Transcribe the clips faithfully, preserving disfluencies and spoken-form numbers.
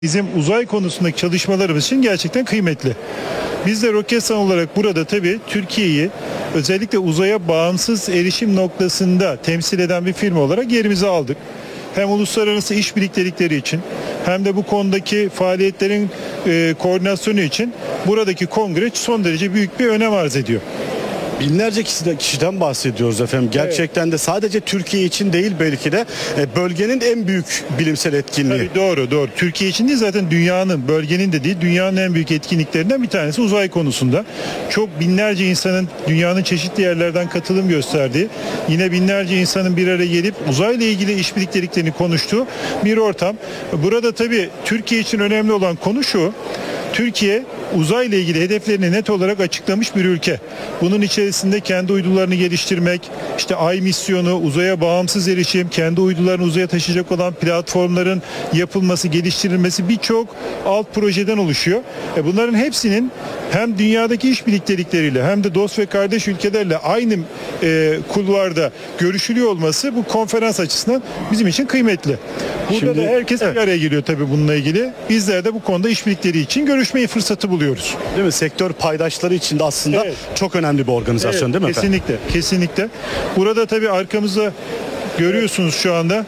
Bizim uzay konusundaki çalışmalarımız için gerçekten kıymetli. Biz de Roketsan olarak burada tabii Türkiye'yi özellikle uzaya bağımsız erişim noktasında temsil eden bir firma olarak yerimizi aldık. Hem uluslararası iş birliktelikleri için hem de bu konudaki faaliyetlerin e, koordinasyonu için buradaki kongre son derece büyük bir önem arz ediyor. Binlerce kişiden, kişiden bahsediyoruz efendim. Gerçekten evet. de sadece Türkiye için değil belki de bölgenin en büyük bilimsel etkinliği. Tabii doğru doğru. Türkiye için değil zaten dünyanın, bölgenin de değil dünyanın en büyük etkinliklerinden bir tanesi uzay konusunda. Çok binlerce insanın dünyanın çeşitli yerlerden katılım gösterdiği, yine binlerce insanın bir araya gelip uzayla ilgili işbirlikteliklerini konuştuğu bir ortam. Burada tabii Türkiye için önemli olan konu şu. Türkiye uzayla ilgili hedeflerini net olarak açıklamış bir ülke. Bunun içerisinde kendi uydularını geliştirmek, işte Ay misyonu, uzaya bağımsız erişim, kendi uydularını uzaya taşıyacak olan platformların yapılması, geliştirilmesi birçok alt projeden oluşuyor. E bunların hepsinin hem dünyadaki iş birliktelikleriyle hem de dost ve kardeş ülkelerle aynı e, kulvarda görüşülüyor olması bu konferans açısından bizim için kıymetli. Burada Şimdi, da herkes evet. bir araya geliyor tabii bununla ilgili. Bizler de bu konuda işbirlikleri için görüşmeyi fırsatı buluyoruz. Değil mi? Sektör paydaşları için de aslında evet. çok önemli bir organizasyon evet, değil mi kesinlikle, efendim? Kesinlikle, kesinlikle. Burada tabii arkamızda görüyorsunuz şu anda.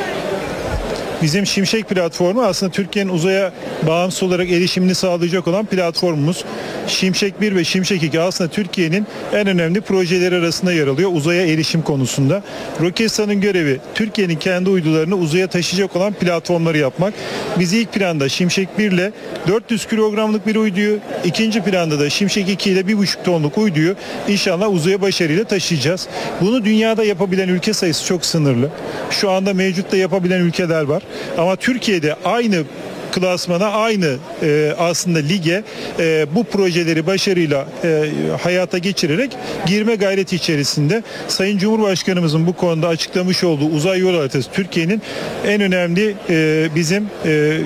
Bizim Şimşek platformu aslında Türkiye'nin uzaya bağımsız olarak erişimini sağlayacak olan platformumuz. Şimşek bir ve Şimşek iki aslında Türkiye'nin en önemli projeleri arasında yer alıyor uzaya erişim konusunda. Roketsan'ın görevi Türkiye'nin kendi uydularını uzaya taşıyacak olan platformları yapmak. Biz ilk planda Şimşek bir ile dört yüz kilogramlık bir uyduyu, ikinci planda da Şimşek iki ile bir buçuk tonluk uyduyu inşallah uzaya başarıyla taşıyacağız. Bunu dünyada yapabilen ülke sayısı çok sınırlı. Şu anda mevcutta yapabilen ülkeler var. Ama Türkiye'de aynı klasmana, aynı e, aslında lige e, bu projeleri başarıyla e, hayata geçirerek girme gayreti içerisinde. Sayın Cumhurbaşkanımızın bu konuda açıklamış olduğu uzay yol haritası Türkiye'nin en önemli e, bizim e,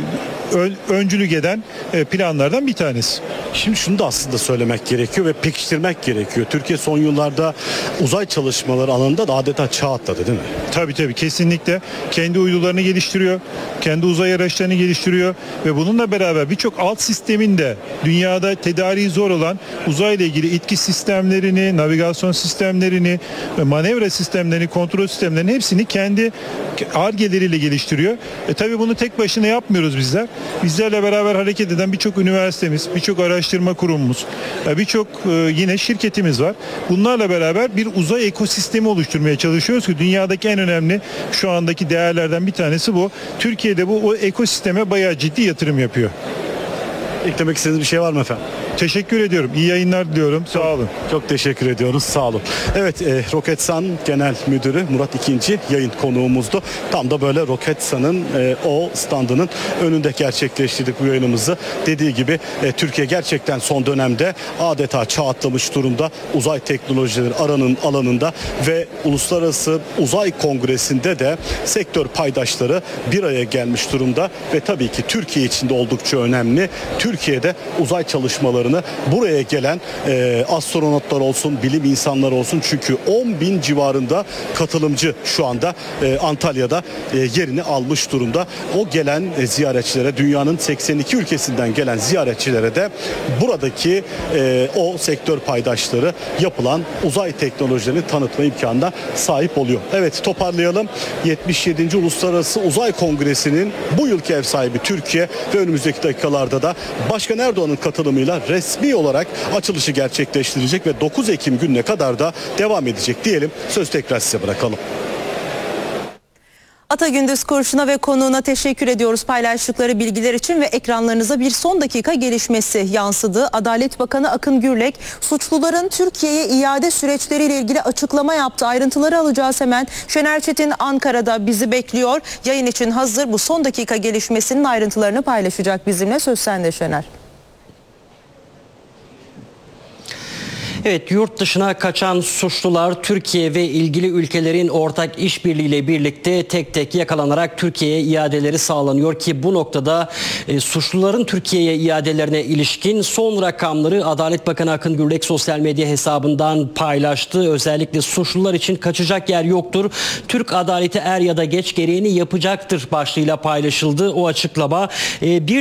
öncülük eden planlardan bir tanesi. Şimdi şunu da aslında söylemek gerekiyor ve pekiştirmek gerekiyor. Türkiye son yıllarda uzay çalışmaları alanında da adeta çağ atladı değil mi? Tabii tabii kesinlikle. Kendi uydularını geliştiriyor. Kendi uzay araçlarını geliştiriyor ve bununla beraber birçok alt sisteminde dünyada tedariği zor olan uzayla ilgili itki sistemlerini, navigasyon sistemlerini, manevra sistemlerini, kontrol sistemlerini hepsini kendi Ar-Ge'leriyle geliştiriyor. E tabii bunu tek başına yapmıyoruz bizler. Bizlerle beraber hareket eden birçok üniversitemiz, birçok araştırma kurumumuz, birçok yine şirketimiz var. Bunlarla beraber bir uzay ekosistemi oluşturmaya çalışıyoruz ki dünyadaki en önemli şu andaki değerlerden bir tanesi bu. Türkiye'de bu o ekosisteme bayağı ciddi yatırım yapıyor. Eklemek istediğiniz bir şey var mı efendim? Teşekkür ediyorum. İyi yayınlar diliyorum. Sağ olun. Çok teşekkür ediyoruz. Sağ olun. Evet, e, Roketsan Genel Müdürü Murat İkinci yayın konuğumuzdu. Tam da böyle Roketsan'ın e, o standının önünde gerçekleştirdik bu yayınımızı. Dediği gibi e, Türkiye gerçekten son dönemde adeta çağ atlamış durumda. Uzay teknolojileri aranın alanında ve Uluslararası Uzay Kongresi'nde de sektör paydaşları bir araya gelmiş durumda ve tabii ki Türkiye için de oldukça önemli. Türkiye'de uzay çalışmalarını buraya gelen e, astronotlar olsun, bilim insanları olsun, çünkü on bin civarında katılımcı şu anda e, Antalya'da e, yerini almış durumda. O gelen e, ziyaretçilere, dünyanın seksen iki ülkesinden gelen ziyaretçilere de buradaki e, o sektör paydaşları yapılan uzay teknolojilerini tanıtma imkanına sahip oluyor. Evet, toparlayalım. yetmiş yedinci Uluslararası Uzay Kongresi'nin bu yılki ev sahibi Türkiye ve önümüzdeki dakikalarda da Başkan Erdoğan'ın katılımıyla resmi olarak açılışı gerçekleştirecek ve dokuz Ekim gününe kadar da devam edecek diyelim. Söz tekrar size bırakalım. Ata Gündüz Kurşun'a ve konuğuna teşekkür ediyoruz paylaştıkları bilgiler için ve ekranlarınıza bir son dakika gelişmesi yansıdı. Adalet Bakanı Akın Gürlek suçluların Türkiye'ye iade süreçleriyle ilgili açıklama yaptı. Ayrıntıları alacağız hemen. Şener Çetin Ankara'da bizi bekliyor. Yayın için hazır, bu son dakika gelişmesinin ayrıntılarını paylaşacak bizimle. Söz sende Şener. Evet, yurt dışına kaçan suçlular Türkiye ve ilgili ülkelerin ortak işbirliğiyle birlikte tek tek yakalanarak Türkiye'ye iadeleri sağlanıyor ki bu noktada e, suçluların Türkiye'ye iadelerine ilişkin son rakamları Adalet Bakanı Akın Gürlek sosyal medya hesabından paylaştı. Özellikle suçlular için kaçacak yer yoktur. Türk adaleti er ya da geç gereğini yapacaktır başlığıyla paylaşıldı o açıklama. E, bir